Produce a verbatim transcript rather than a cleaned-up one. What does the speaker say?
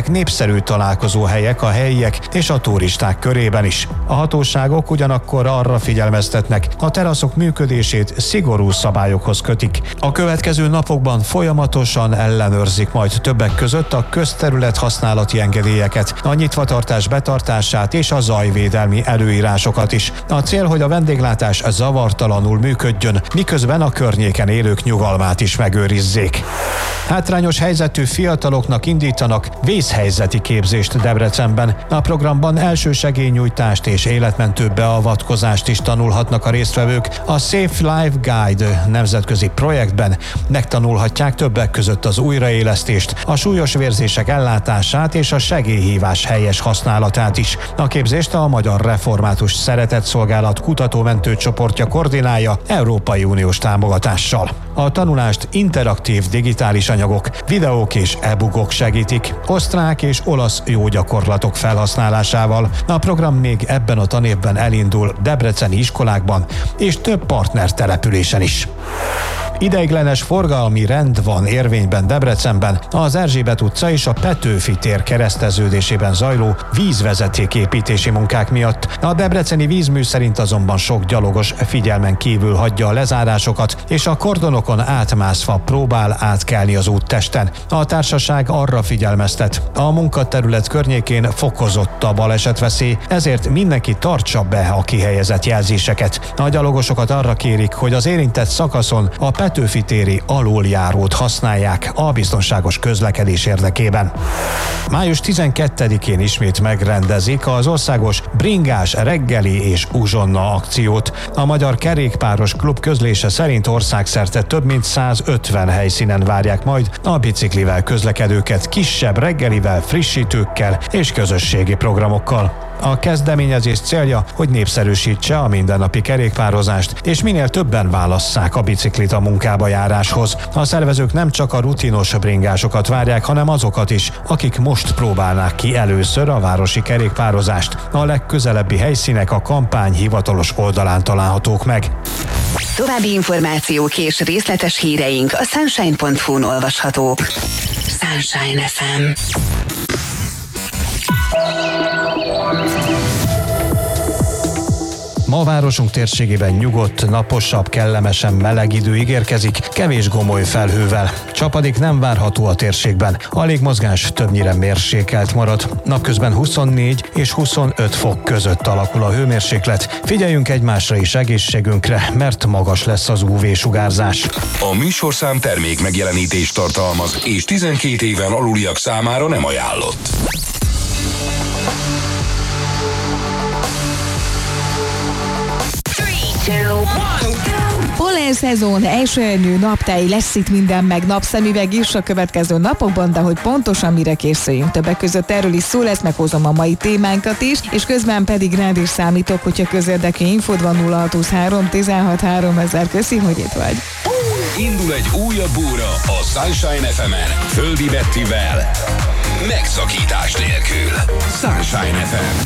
ezek népszerű találkozóhelyek a helyiek és a turisták körében is. A hatóságok ugyanakkor arra figyelmeztetnek, a teraszok működését szigorú szabályokhoz kötik. A következő napokban folyamatosan ellenőrzik majd többek között a közterület használati engedélyeket, a nyitvatartás betartását és a zajvédelmi előírásokat is. A cél, hogy a vendéglátás zavartalanul működjön, miközben a környéken élők nyugalmát is megőrizzék. Hátrányos helyzetű fiataloknak indítanak vészhelyzeti képzést Debrecenben. A programban elsősegélynyújtást és életmentő beavatkozást is tanulhatnak a résztvevők. A Safe Life Guide nemzetközi projektben megtanulhatják többek között az újraélesztést, a súlyos vérzések ellátását és a segélyhívás helyes használatát is. A képzést a Magyar Református Szeretetszolgálat kutatómentő csoportja koordinálja Európai Uniós támogatással. A tanulást interaktív digitális anyagok, videók és e-bookok segítik, osztrák és olasz jó gyakorlatok felhasználásával. A program még ebben a tanévben elindul debreceni iskolákban és több partner településen is. Ideiglenes forgalmi rend van érvényben Debrecenben, az Erzsébet utca és a Petőfi tér kereszteződésében zajló vízvezetéképítési munkák miatt. A debreceni vízmű szerint azonban sok gyalogos figyelmen kívül hagyja a lezárásokat, és a kordonokon átmászva próbál átkelni az úttesten. A társaság arra figyelmeztet, a munkaterület környékén fokozott a balesetveszély, ezért mindenki tartsa be a kihelyezett jelzéseket. A gyalogosokat arra kérik, hogy az érintett szakaszon a Petőfi téri aluljárót használják a biztonságos közlekedés érdekében. május tizenkettedikén ismét megrendezik az országos bringás reggeli és uzsonna akciót. A Magyar Kerékpáros Klub közlése szerint országszerte több mint százötven helyszínen várják majd a biciklivel közlekedőket kisebb reggelivel, frissítőkkel és közösségi programokkal. A kezdeményezés célja, hogy népszerűsítse a mindennapi kerékpározást, és minél többen válasszák a biciklit a munkába járáshoz. A szervezők nem csak a rutinos bringásokat várják, hanem azokat is, akik most próbálnák ki először a városi kerékpározást. A legközelebbi helyszínek a kampány hivatalos oldalán találhatók meg. További információk és részletes híreink a sunshine pont hu-n olvashatók. Sunshine ef em. Ma városunk térségében nyugodt, naposabb, kellemesen meleg idő ígérkezik, kevés gomoly felhővel. Csapadék nem várható a térségben, a légmozgás többnyire mérsékelt marad. Napközben huszonnégy és huszonöt fok között alakul a hőmérséklet. Figyeljünk egymásra és egészségünkre, mert magas lesz az ú vé-sugárzás. A műsorszám termék megjelenítést tartalmaz, és tizenkét éven aluliak számára nem ajánlott. Pollen szezon, esőernyő, naptáj, lesz itt minden, meg napszemüveg is a következő napokban, de hogy pontosan mire készüljünk. Többek között erről is szó lesz, meghozom a mai témánkat is, és közben pedig rád is számítok, hogyha közérdekű infód van. Nulla hat huszonhárom tizenhat háromezer. Köszi, hogy itt vagy. Indul egy újabb óra a Sunshine ef emen, Földi Bettivel, megszakítás nélkül. Sunshine ef em.